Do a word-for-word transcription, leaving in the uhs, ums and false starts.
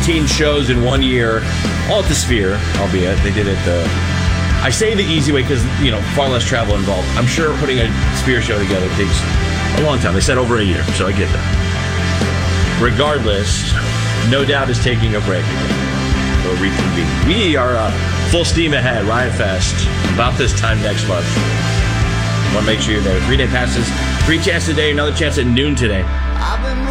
eighteen shows in one year, all at the Sphere, albeit they did it the. I say the easy way because, you know, far less travel involved. I'm sure putting a Sphere show together takes a long time. They said over a year, so I get that. Regardless, No Doubt is taking a break again. We'll reconvene. We are uh, full steam ahead, Riot Fest, about this time next month. Want to make sure you're there. Three-day passes, free chance today, another chance at noon today.